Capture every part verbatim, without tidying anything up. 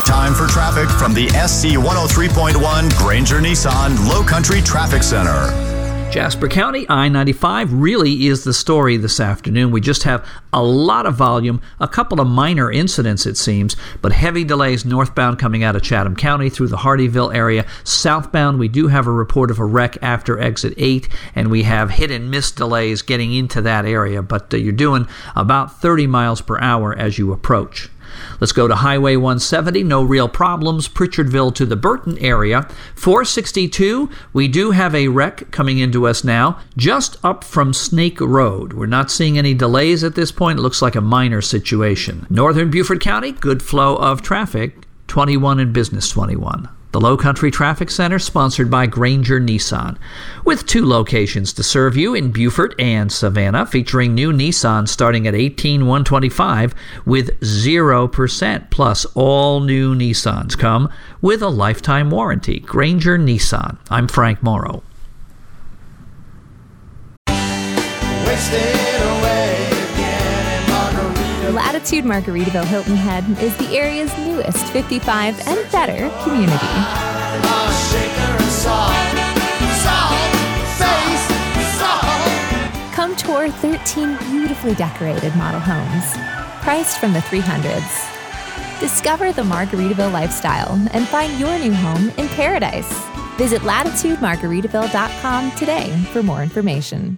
Time for traffic from the S C one oh three point one Granger Nissan Low Country Traffic Center. Jasper County, I ninety-five really is the story this afternoon. We just have a lot of volume, a couple of minor incidents it seems, but heavy delays northbound coming out of Chatham County through the Hardyville area. Southbound, we do have a report of a wreck after exit eight, and we have hit and miss delays getting into that area, but uh, you're doing about thirty miles per hour as you approach. Let's go to Highway one seventy, no real problems, Pritchardville to the Burton area. four sixty-two, we do have a wreck coming into us now, just up from Snake Road. We're not seeing any delays at this point. It looks like a minor situation. Northern Beaufort County, good flow of traffic, twenty-one and Business twenty-one. The Low Country Traffic Center, sponsored by Granger Nissan, with two locations to serve you in Beaufort and Savannah, featuring new Nissan starting at eighteen thousand one hundred twenty-five dollars with zero percent, plus all new Nissans come with a lifetime warranty. Granger Nissan. I'm Frank Morrow. Latitude Margaritaville Hilton Head is the area's newest fifty-five and better community. Come tour thirteen beautifully decorated model homes, priced from the three hundreds. Discover the Margaritaville lifestyle and find your new home in paradise. Visit latitude margaritaville dot com today for more information.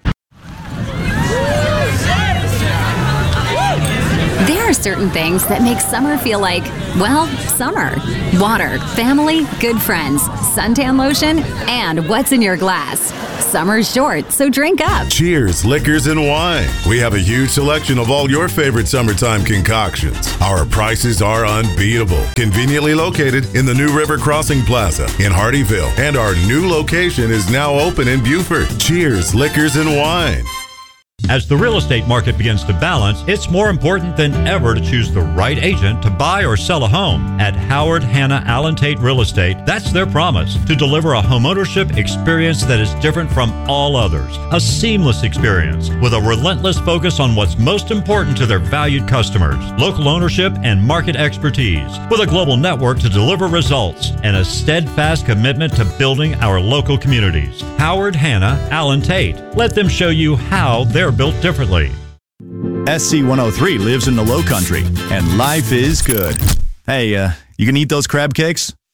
There are certain things that make summer feel like, well, summer. Water, family, good friends, suntan lotion, and what's in your glass. Summer's short, so drink up. Cheers, Liquors and Wine. We have a huge selection of all your favorite summertime concoctions. Our prices are unbeatable. Conveniently located in the New River Crossing Plaza in Hardyville. And our new location is now open in Beaufort. Cheers, Liquors and Wine. As the real estate market begins to balance, it's more important than ever to choose the right agent to buy or sell a home. At Howard Hanna Allen Tate Real Estate, that's their promise, to deliver a homeownership experience that is different from all others. A seamless experience with a relentless focus on what's most important to their valued customers. Local ownership and market expertise with a global network to deliver results and a steadfast commitment to building our local communities. Howard Hanna Allen Tate. Let them show you how they're built differently. S C one oh three lives in the Low Country, and life is good. Hey, uh, you can eat those crab cakes?